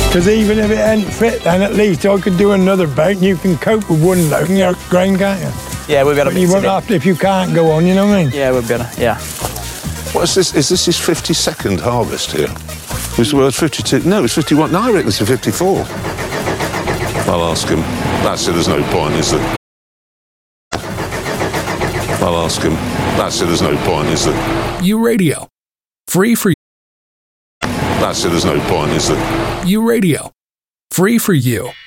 Because even if it ain't fit, then at least I could do another bake and you can cope with one load in your grain, can't you? Yeah, we'll be able to But you mix won't it in. have to if you can't go on, you know what I mean? Yeah, we'll be able to, yeah. What is this? Is this his 52nd harvest here? Was the word 52? No, it's 51. No, I reckon it's a 54. I'll ask him. That's it, there's no point, is there? I'll ask him. That's it, there's no point, is there? U Radio. Free for That's it, there's no point, is there? U Radio. Free for you.